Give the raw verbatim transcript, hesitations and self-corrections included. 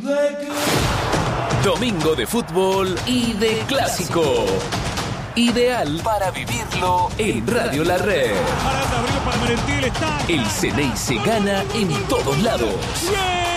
Domingo de fútbol y de clásico. Ideal para vivirlo en Radio La Red. El Ceney se gana en todos lados.